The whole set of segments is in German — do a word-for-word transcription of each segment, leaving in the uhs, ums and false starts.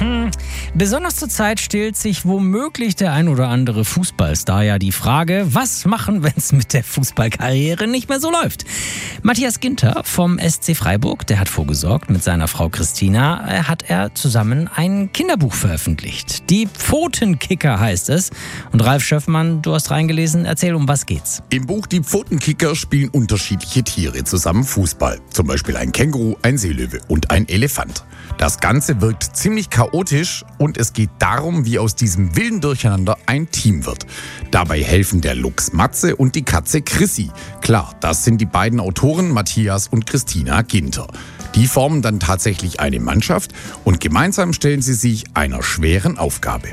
Besonders zur Zeit stellt sich womöglich der ein oder andere Fußballstar ja die Frage, was machen, wenn es mit der Fußballkarriere nicht mehr so läuft? Matthias Ginter vom S C Freiburg, der hat vorgesorgt. Mit seiner Frau Christina hat er zusammen ein Kinderbuch veröffentlicht. Die Pfotenkicker heißt es. Und Ralf Schöffmann, du hast reingelesen. Erzähl, um was geht's? Im Buch Die Pfotenkicker spielen unterschiedliche Tiere zusammen Fußball. Zum Beispiel ein Känguru, ein Seelöwe und ein Elefant. Das Ganze wirkt ziemlich chaotisch und es geht darum, wie aus diesem wilden Durcheinander ein Team wird. Dabei helfen der Luchs Matze und die Katze Chrissy. Klar, das sind die beiden Autoren Matthias und Christina Ginter. Die formen dann tatsächlich eine Mannschaft und gemeinsam stellen sie sich einer schweren Aufgabe.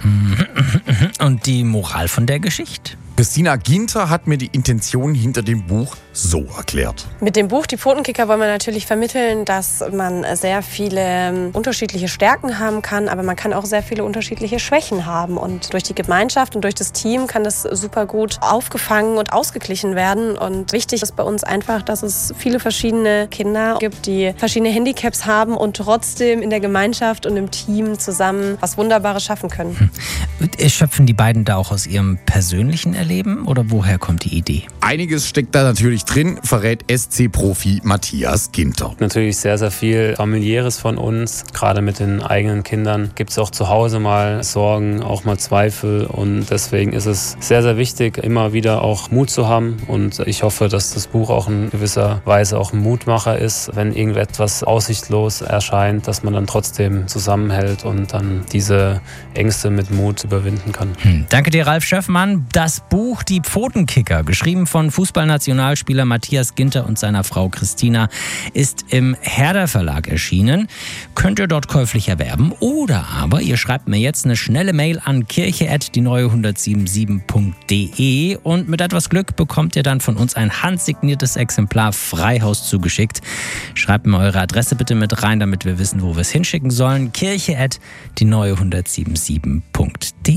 Und die Moral von der Geschichte? Christina Ginter hat mir die Intention hinter dem Buch so erklärt. Mit dem Buch Die Pfotenkicker wollen wir natürlich vermitteln, dass man sehr viele unterschiedliche Stärken haben kann, aber man kann auch sehr viele unterschiedliche Schwächen haben. Und durch die Gemeinschaft und durch das Team kann das super gut aufgefangen und ausgeglichen werden. Und wichtig ist bei uns einfach, dass es viele verschiedene Kinder gibt, die verschiedene Handicaps haben und trotzdem in der Gemeinschaft und im Team zusammen was Wunderbares schaffen können. Schöpfen die beiden da auch aus ihrem persönlichen Erleben oder woher kommt die Idee? Einiges steckt da natürlich drin, verrät S C-Profi Matthias Ginter. Natürlich sehr, sehr viel Familiäres von uns. Gerade mit den eigenen Kindern gibt es auch zu Hause mal Sorgen, auch mal Zweifel. Und deswegen ist es sehr, sehr wichtig, immer wieder auch Mut zu haben. Und ich hoffe, dass das Buch auch in gewisser Weise auch ein Mutmacher ist, wenn irgendetwas aussichtslos erscheint, dass man dann trotzdem zusammenhält und dann diese Ängste mit Mut überwinden kann. Hm, danke dir, Ralf Schöffmann. Das Buch Die Pfotenkicker, geschrieben von Fußballnationalspieler Matthias Ginter und seiner Frau Christina, ist im Herder Verlag erschienen. Könnt ihr dort käuflich erwerben oder aber ihr schreibt mir jetzt eine schnelle Mail an kirche at die neue hundertsiebenundsiebzig punkt de und mit etwas Glück bekommt ihr dann von uns ein handsigniertes Exemplar Freihaus zugeschickt. Schreibt mir eure Adresse bitte mit rein, damit wir wissen, wo wir es hinschicken sollen. kirche at die neue hundertsiebenundsiebzig punkt de